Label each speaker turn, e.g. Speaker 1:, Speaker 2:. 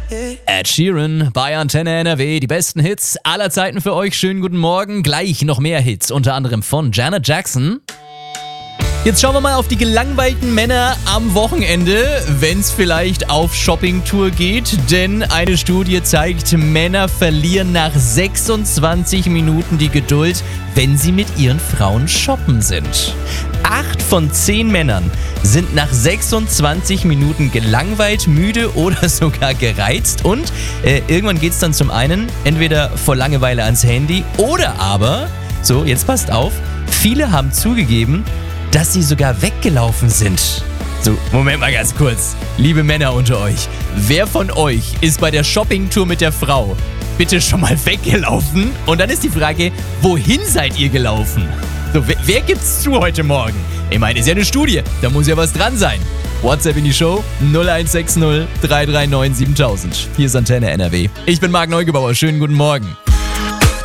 Speaker 1: Ed Sheeran bei Antenne NRW, die besten Hits aller Zeiten für euch. Schönen guten Morgen, gleich noch mehr Hits, unter anderem von Janet Jackson. Jetzt schauen wir mal auf die gelangweilten Männer am Wochenende, wenn es vielleicht auf Shoppingtour geht. Denn eine Studie zeigt, Männer verlieren nach 26 Minuten die Geduld, wenn sie mit ihren Frauen shoppen sind. 8 von 10 Männern sind nach 26 Minuten gelangweilt, müde oder sogar gereizt. Und irgendwann geht es dann zum einen entweder vor Langeweile ans Handy oder aber, so jetzt passt auf, viele haben zugegeben, dass sie sogar weggelaufen sind. So, Moment mal ganz kurz. Liebe Männer unter euch, wer von euch ist bei der Shoppingtour mit der Frau bitte schon mal weggelaufen? Und dann ist die Frage, wohin seid ihr gelaufen? So, wer gibt's zu heute Morgen? Ich meine, ist ja eine Studie, da muss ja was dran sein. WhatsApp in die Show 0160 339 7000. Hier ist Antenne NRW. Ich bin Marc Neugebauer, schönen guten Morgen.